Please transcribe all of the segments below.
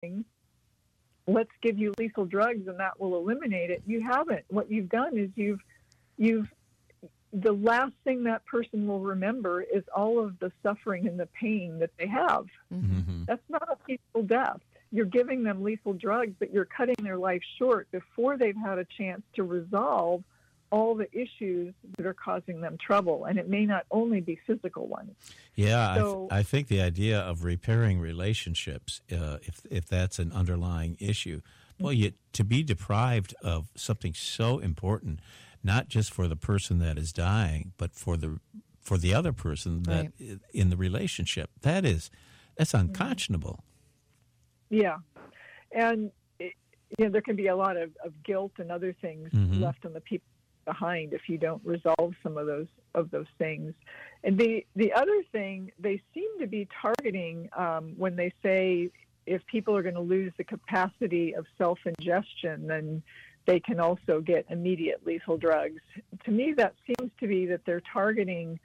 let's give you lethal drugs and that will eliminate it. You haven't. What you've done is the last thing that person will remember is all of the suffering and the pain that they have. Mm-hmm. That's not a peaceful death. You're giving them lethal drugs, but you're cutting their life short before they've had a chance to resolve all the issues that are causing them trouble. And it may not only be physical ones. Yeah, So, I think the idea of repairing relationships, if that's an underlying issue, well, to be deprived of something so important, not just for the person that is dying, but for the other person that in the relationship, that's unconscionable. Yeah, and there can be a lot of guilt and other things left on the people behind if you don't resolve some of those things. And the other thing, they seem to be targeting when they say if people are going to lose the capacity of self-ingestion, then they can also get immediate lethal drugs. To me, that seems to be that they're targeting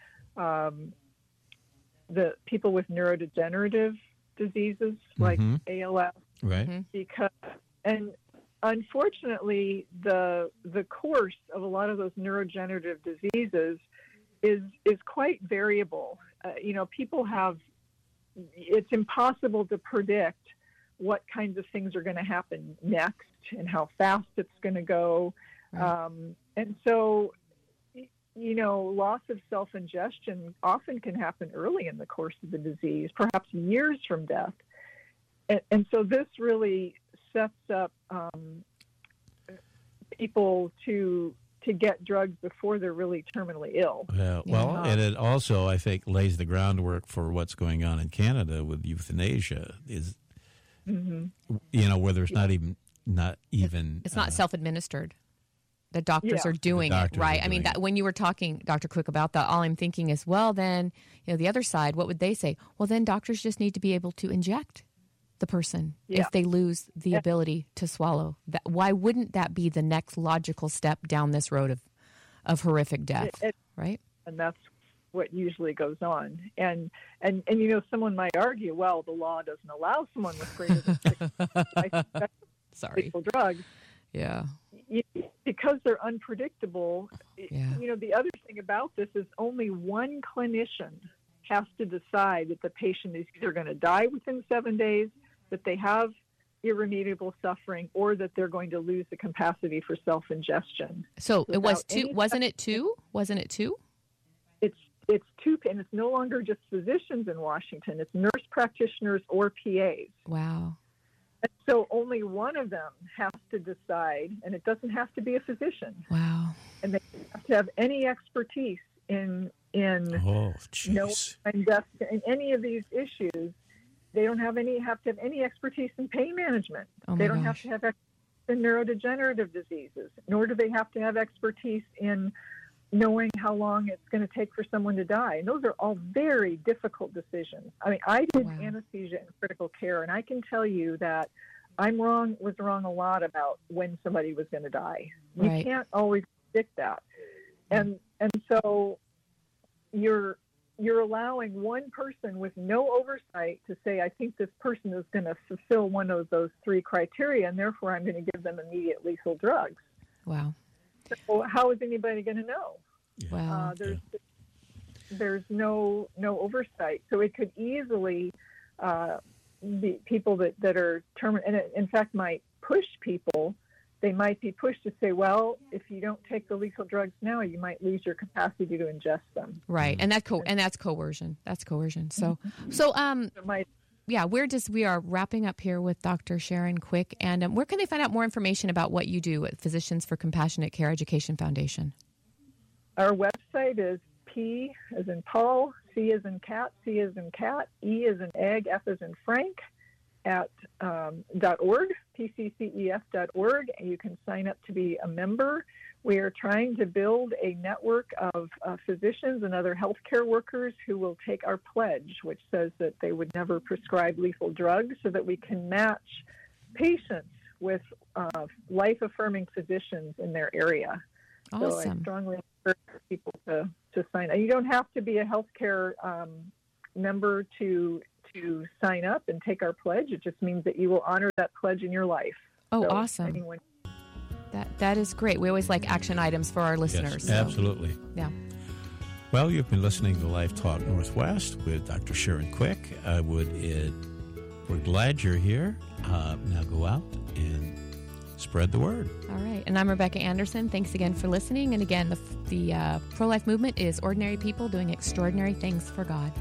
the people with neurodegenerative diseases like ALS. Right. Because, and unfortunately, the course of a lot of those neurodegenerative diseases is quite variable. People have, it's impossible to predict what kinds of things are going to happen next and how fast it's going to go. Right. And so, loss of self-ingestion often can happen early in the course of the disease, perhaps years from death. And so this really sets up people to get drugs before they're really terminally ill. And it also, I think, lays the groundwork for what's going on in Canada with euthanasia. Is where there's not even it's not self-administered. The doctors are doing it, right? I mean, when you were talking, Dr. Cook, about that, all I'm thinking is, well, then, the other side, what would they say? Well, then doctors just need to be able to inject the person if they lose the ability to swallow. Why wouldn't that be the next logical step down this road of horrific death, right? And that's what usually goes on. And someone might argue, well, the law doesn't allow someone with greater than 6 lethal drugs. Yeah. Because they're unpredictable. The other thing about this is only one clinician has to decide that the patient is either going to die within 7 days, that they have irremediable suffering, or that they're going to lose the capacity for self-ingestion. So it was two, wasn't it two? Wasn't it two? It's two, and it's no longer just physicians in Washington. It's nurse practitioners or PAs. Wow. And so only one of them has to decide, and it doesn't have to be a physician. Wow. And they have to have any expertise in any of these issues. They don't have to have any expertise in pain management. They don't have to have expertise in neurodegenerative diseases, nor do they have to have expertise in knowing how long it's going to take for someone to die. And those are all very difficult decisions. I mean, I did anesthesia and critical care, and I can tell you that I was wrong a lot about when somebody was going to die. Right. You can't always predict that. And so you're allowing one person with no oversight to say, I think this person is going to fulfill one of those three criteria, and therefore I'm going to give them immediate lethal drugs. Wow. So how is anybody going to know? Wow. There's no oversight. So it could easily be people that are terminal, and it, in fact, might push people. They might be pushed to say, well, if you don't take the lethal drugs now, you might lose your capacity to ingest them. Right, and that's coercion. That's coercion. So we are wrapping up here with Dr. Sharon Quick, and where can they find out more information about what you do at Physicians for Compassionate Care Education Foundation? Our website is P as in Paul, C as in cat, C as in cat, E as in egg, F as in Frank, at .org, pccef.org, and you can sign up to be a member. We are trying to build a network of physicians and other healthcare workers who will take our pledge, which says that they would never prescribe lethal drugs, so that we can match patients with life-affirming physicians in their area. Awesome. So I strongly encourage people to sign up. You don't have to be a healthcare member to to sign up and take our pledge. It just means that you will honor that pledge in your life. Oh, so awesome. That is great. We always like action items for our listeners. Yes, absolutely. Yeah. Well, you've been listening to Life Talk Northwest with Dr. Sharon Quick. We're glad you're here. Now go out and spread the word. All right. And I'm Rebecca Anderson. Thanks again for listening. And again, the pro-life movement is ordinary people doing extraordinary things for God.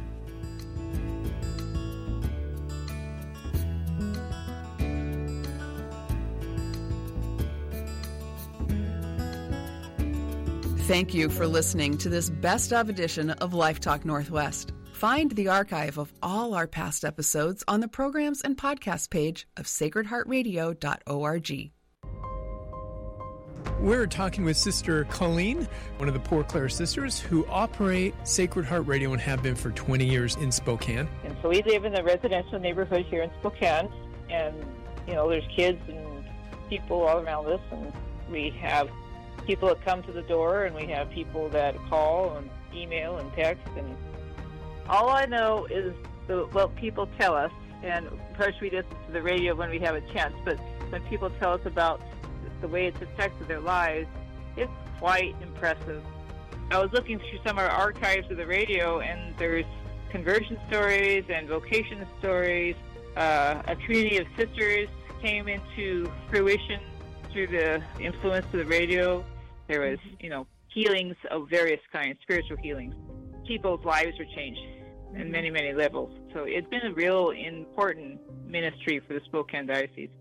Thank you for listening to this best of edition of Life Talk Northwest. Find the archive of all our past episodes on the programs and podcast page of sacredheartradio.org. We're talking with Sister Colleen, one of the Poor Clare sisters who operate Sacred Heart Radio and have been for 20 years in Spokane. And so we live in a residential neighborhood here in Spokane, and, there's kids and people all around us, and we have people that come to the door, and we have people that call and email and text, and all I know is what people tell us, and of course we listen to the radio when we have a chance, but when people tell us about the way it's affected their lives, it's quite impressive. I was looking through some of our archives of the radio, and there's conversion stories and vocation stories. A community of sisters came into fruition through the influence of the radio. There was, healings of various kinds, spiritual healings. People's lives were changed in many, many levels. So it's been a real important ministry for the Spokane Diocese.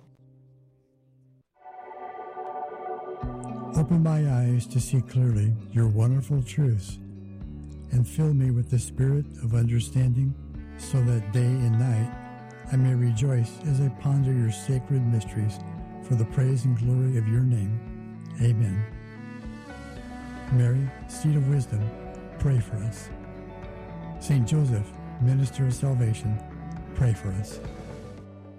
Open my eyes to see clearly your wonderful truths, and fill me with the spirit of understanding, so that day and night I may rejoice as I ponder your sacred mysteries for the praise and glory of your name. Amen. Mary, seat of wisdom, pray for us. St. Joseph, minister of salvation, pray for us.